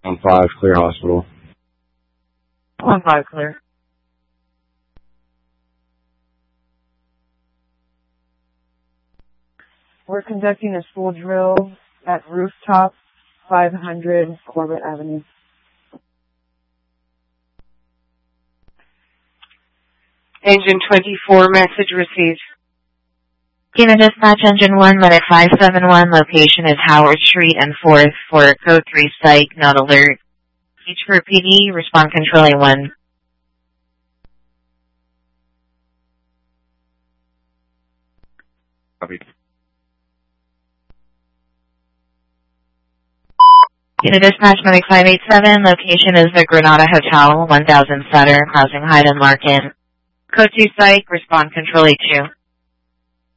On 5, clear hospital. On 5, clear. We're conducting a school drill at Rooftop 500 Corbett Avenue. Engine 24, message received. Kina Dispatch Engine 1, Medic 571, location is Howard Street and 4th for Code 3 Psych, not alert. Each for PD, respond control A1. Copy. Kina Dispatch Medic 587, location is the Granada Hotel, 1000 Sutter, housing Hyde and Larkin. Code 2 Psych, respond control A2.